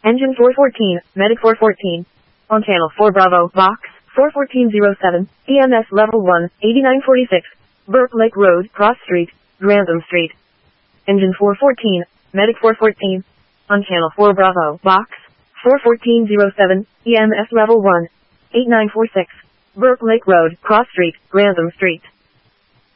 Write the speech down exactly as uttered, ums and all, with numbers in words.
Engine four fourteen, Medic four fourteen. On channel four Bravo, box, four fourteen oh seven, E M S level one, eighty-nine forty-six, Burke Lake Road, Cross Street, Grantham Street. Engine four fourteen, Medic four fourteen. On channel four Bravo, box, four fourteen oh seven, E M S level one, eighty-nine forty-six, Burke Lake Road, Cross Street, Grantham Street.